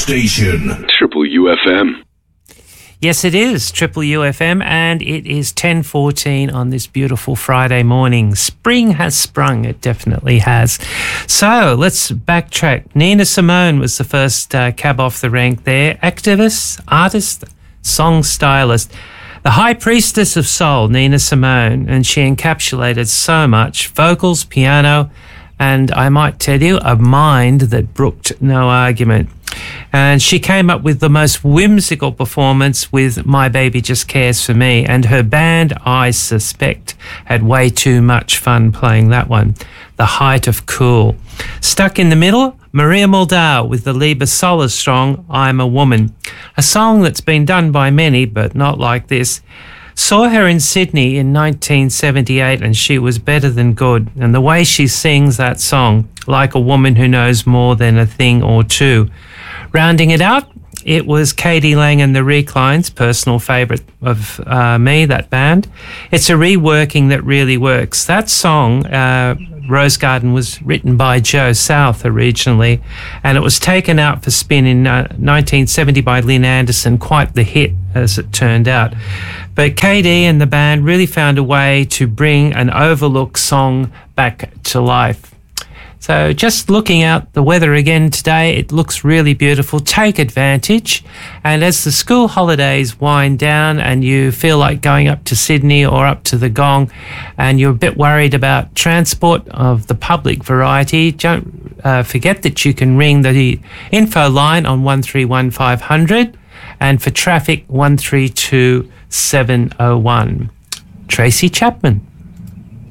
station. Triple UFM. Yes, it is Triple UFM, and it is 10:14 on this beautiful Friday morning. Spring has sprung, it definitely has. So let's backtrack. Nina Simone was the first cab off the rank there. Activist, artist, song stylist. The high priestess of soul, Nina Simone, and she encapsulated so much. Vocals, piano, and I might tell you, a mind that brooked no argument. And she came up with the most whimsical performance with My Baby Just Cares For Me, and her band, I suspect, had way too much fun playing that one. The height of cool. Stuck in the middle, Maria Muldaur with the Lieber Solar song, I'm a Woman. A song that's been done by many, but not like this. Saw her in Sydney in 1978 and she was better than good. And the way she sings that song, like a woman who knows more than a thing or two. Rounding it out, it was K.D. Lang and the Reclines, personal favourite of me, that band. It's a reworking that really works. That song, Rose Garden, was written by Joe South originally, and it was taken out for spin in 1970 by Lynn Anderson, quite the hit as it turned out. But K.D. and the band really found a way to bring an overlooked song back to life. So just looking out the weather again today, it looks really beautiful. Take advantage. And as the school holidays wind down and you feel like going up to Sydney or up to the Gong and you're a bit worried about transport of the public variety, don't forget that you can ring the info line on 131500 and for traffic 132701. Tracy Chapman.